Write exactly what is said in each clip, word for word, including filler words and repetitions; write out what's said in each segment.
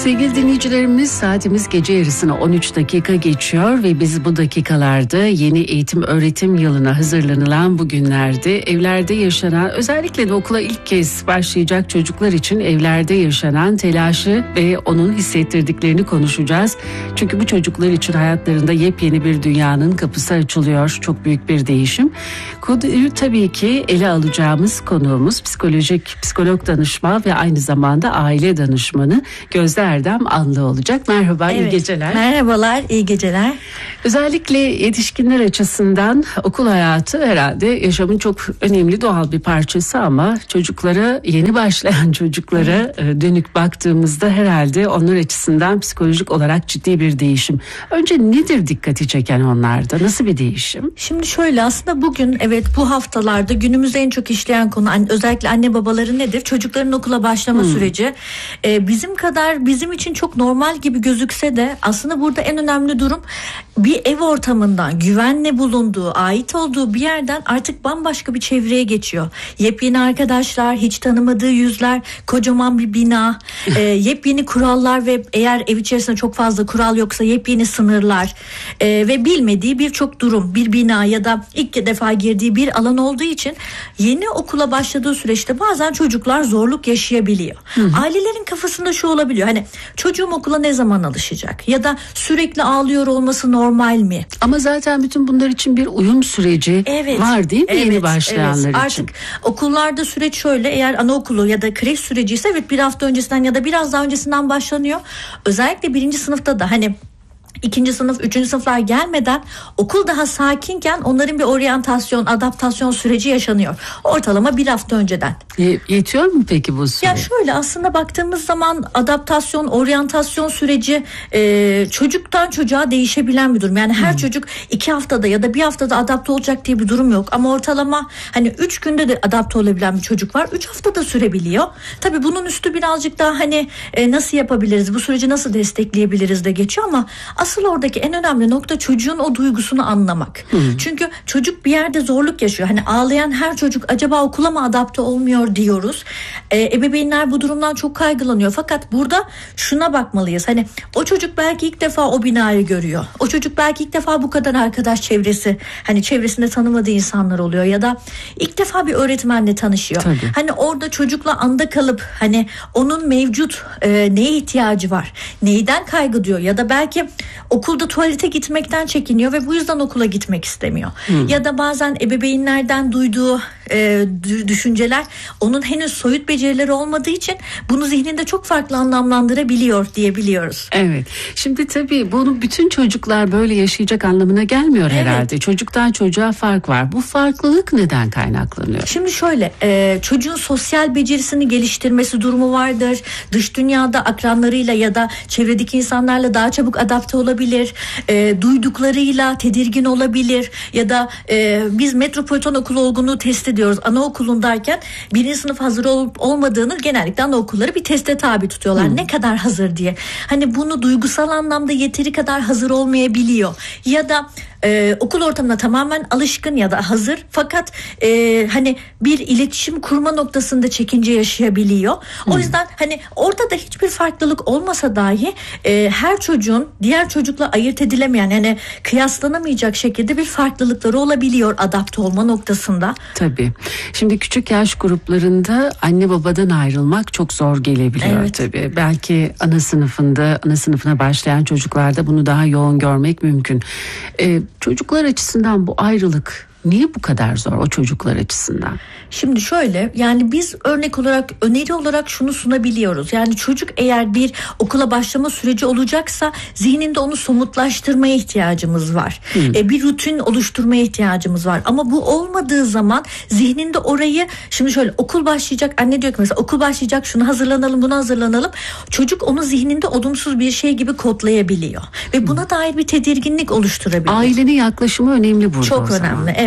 Sevgili dinleyicilerimiz, saatimiz gece yarısına on üç dakika geçiyor ve biz bu dakikalarda yeni eğitim öğretim yılına hazırlanılan bu günlerde evlerde yaşanan, özellikle de okula ilk kez başlayacak çocuklar için evlerde yaşanan telaşı ve onun hissettirdiklerini konuşacağız. Çünkü bu çocuklar için hayatlarında yepyeni bir dünyanın kapısı açılıyor. Çok büyük bir değişim. Konuyu tabii ki ele alacağımız konuğumuz psikolojik psikolog danışman ve aynı zamanda aile danışmanı Gözde Erdem Anlı olacak. Merhaba, evet, iyi geceler. Merhabalar, iyi geceler. Özellikle yetişkinler açısından okul hayatı herhalde yaşamın çok önemli doğal bir parçası ama çocuklara, yeni başlayan çocuklara evet. dönük baktığımızda herhalde onlar açısından psikolojik olarak ciddi bir değişim. Önce nedir dikkati çeken onlarda? Nasıl bir değişim? Şimdi şöyle, aslında bugün evet bu haftalarda günümüzde en çok işleyen konu özellikle anne babaları nedir? Çocukların okula başlama hmm. süreci. Ee, bizim kadar bizim için çok normal gibi gözükse de aslında burada en önemli durum bir ev ortamından, güvenle bulunduğu, ait olduğu bir yerden artık bambaşka bir çevreye geçiyor. Yepyeni arkadaşlar, hiç tanımadığı yüzler, kocaman bir bina, e, yepyeni kurallar ve eğer ev içerisinde çok fazla kural yoksa yepyeni sınırlar e, ve bilmediği birçok durum, bir bina ya da ilk defa girdiği bir alan olduğu için yeni okula başladığı süreçte bazen çocuklar zorluk yaşayabiliyor. Hı hı. Ailelerin kafasında şu olabiliyor, hani çocuğum okula ne zaman alışacak ya da sürekli ağlıyor olması normal mi? Ama zaten bütün bunlar için bir uyum süreci evet, var değil mi evet, yeni başlayanlar evet. için? Artık okullarda süreç şöyle, eğer anaokulu ya da kreş süreci ise evet bir hafta öncesinden ya da biraz daha öncesinden başlanıyor. Özellikle birinci sınıfta da hani İkinci sınıf, üçüncü sınıflar gelmeden okul daha sakinken onların bir oryantasyon, adaptasyon süreci yaşanıyor. Ortalama bir hafta önceden. E, yetiyor mu peki bu süre? Ya şöyle, aslında baktığımız zaman adaptasyon, oryantasyon süreci e, çocuktan çocuğa değişebilen bir durum. Yani her hmm. çocuk iki haftada ya da bir haftada adapte olacak diye bir durum yok. Ama ortalama hani üç günde de adapte olabilen bir çocuk var. Üç haftada sürebiliyor. Tabii bunun üstü birazcık daha hani e, nasıl yapabiliriz, bu süreci nasıl destekleyebiliriz de geçiyor ama asıl oradaki en önemli nokta çocuğun o duygusunu anlamak. Hmm. Çünkü çocuk bir yerde zorluk yaşıyor. Hani ağlayan her çocuk acaba okula mı adapte olmuyor diyoruz. Ee, ebeveynler bu durumdan çok kaygılanıyor. Fakat burada şuna bakmalıyız. Hani o çocuk belki ilk defa o binayı görüyor. O çocuk belki ilk defa bu kadar arkadaş çevresi, hani çevresinde tanımadığı insanlar oluyor ya da ilk defa bir öğretmenle tanışıyor. Tabii. Hani orada çocukla anda kalıp hani onun mevcut e, neye ihtiyacı var? Neyden kaygı duyuyor ya da belki okulda tuvalete gitmekten çekiniyor ve bu yüzden okula gitmek istemiyor. Hmm. Ya da bazen ebeveynlerden duyduğu e, düşünceler onun henüz soyut becerileri olmadığı için bunu zihninde çok farklı anlamlandırabiliyor diyebiliyoruz. Evet. Şimdi tabii bunu bütün çocuklar böyle yaşayacak anlamına gelmiyor evet. herhalde. Çocuktan çocuğa fark var. Bu farklılık neden kaynaklanıyor? Şimdi şöyle, e, çocuğun sosyal becerisini geliştirmesi durumu vardır. Dış dünyada akranlarıyla ya da çevredeki insanlarla daha çabuk adapte olabilir. E, duyduklarıyla tedirgin olabilir ya da e, biz Metropolitan Okulu olgunluğu test ediyoruz. Anaokulundayken birinci sınıf hazır olup olmadığını genellikle anaokulları bir teste tabi tutuyorlar. Hmm. Ne kadar hazır diye. Hani bunu duygusal anlamda yeteri kadar hazır olmayabiliyor. Ya da Ee, okul ortamına tamamen alışkın ya da hazır fakat e, hani bir iletişim kurma noktasında çekince yaşayabiliyor. Hmm. O yüzden hani ortada hiçbir farklılık olmasa dahi e, her çocuğun diğer çocukla ayırt edilemeyen, yani kıyaslanamayacak şekilde bir farklılıkları olabiliyor adapte olma noktasında. Tabii. Şimdi küçük yaş gruplarında anne babadan ayrılmak çok zor gelebiliyor evet. tabii. Belki ana sınıfında, ana sınıfına başlayan çocuklarda bunu daha yoğun görmek mümkün. Ee, Çocuklar açısından bu ayrılık niye bu kadar zor o çocuklar açısından? Şimdi şöyle, yani biz örnek olarak, öneri olarak şunu sunabiliyoruz. Yani çocuk eğer bir okula başlama süreci olacaksa zihninde onu somutlaştırmaya ihtiyacımız var. Hmm. E, bir rutin oluşturmaya ihtiyacımız var. Ama bu olmadığı zaman zihninde orayı, şimdi şöyle okul başlayacak, anne diyor ki mesela okul başlayacak, şunu hazırlanalım, bunu hazırlanalım. Çocuk onu zihninde olumsuz bir şey gibi kodlayabiliyor. Ve buna hmm. dair bir tedirginlik oluşturabiliyor. Ailenin yaklaşımı önemli burada. Çok önemli, evet.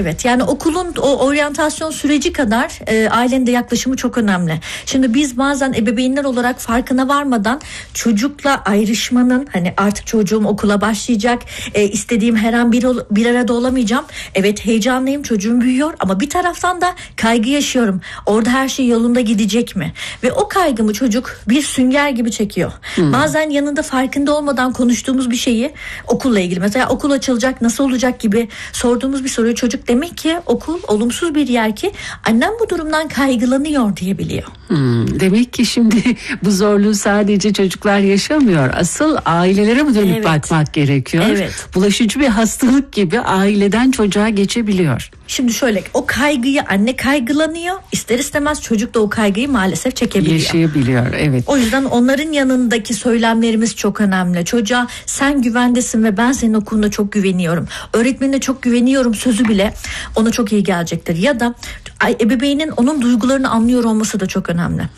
Evet, yani okulun o oryantasyon süreci kadar e, ailenin de yaklaşımı çok önemli. Şimdi biz bazen ebeveynler olarak farkına varmadan çocukla ayrışmanın, hani artık çocuğum okula başlayacak, e, istediğim her an bir, bir arada olamayacağım. Evet, heyecanlıyım, çocuğum büyüyor ama bir taraftan da kaygı yaşıyorum. Orada her şey yolunda gidecek mi? Ve o kaygımı çocuk bir sünger gibi çekiyor. Hmm. Bazen yanında farkında olmadan konuştuğumuz bir şeyi, okulla ilgili mesela okul açılacak, nasıl olacak gibi sorduğumuz bir soruyu çocuk demek ki okul olumsuz bir yer ki annem bu durumdan kaygılanıyor diyebiliyor. Hmm, demek ki şimdi bu zorluğu sadece çocuklar yaşamıyor. Asıl ailelere mi dönüp evet. bakmak gerekiyor? Evet. Bulaşıcı bir hastalık gibi aileden çocuğa geçebiliyor. Şimdi şöyle, o kaygıyı anne kaygılanıyor, ister istemez çocuk da o kaygıyı maalesef çekebiliyor. Yaşayabiliyor, evet. O yüzden onların yanındaki söylemlerimiz çok önemli. Çocuğa sen güvendesin ve ben senin okuluna çok güveniyorum, öğretmenine çok güveniyorum sözü bile ona çok iyi gelecektir. Ya da ebeveynin onun duygularını anlıyor olması da çok önemli.